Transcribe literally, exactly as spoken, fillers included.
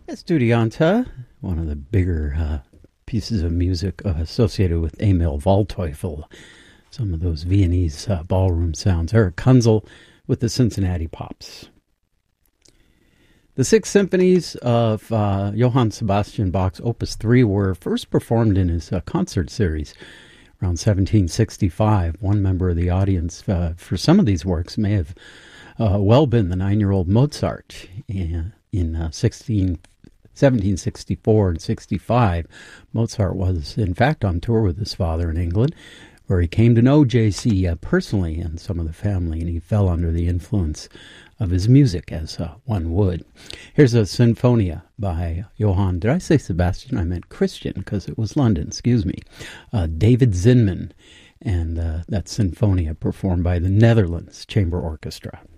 Estudianta, one of the bigger uh, pieces of music uh, associated with Emil Waldteufel, some of those Viennese uh, ballroom sounds. Eric Kunzel with the Cincinnati Pops. The six symphonies of uh, Johann Sebastian Bach's Opus three were first performed in his uh, concert series around seventeen sixty-five. One member of the audience uh, for some of these works may have uh, well been the nine-year-old Mozart. In, in uh, sixteen, seventeen sixty-four and sixty-five, Mozart was, in fact, on tour with his father in England, where he came to know J C uh, personally and some of the family, and he fell under the influence of his music, as uh, one would. Here's a Sinfonia by Johann, did I say Sebastian? I meant Christian, because it was London, excuse me. Uh, David Zinman, and uh, that Sinfonia performed by the Netherlands Chamber Orchestra.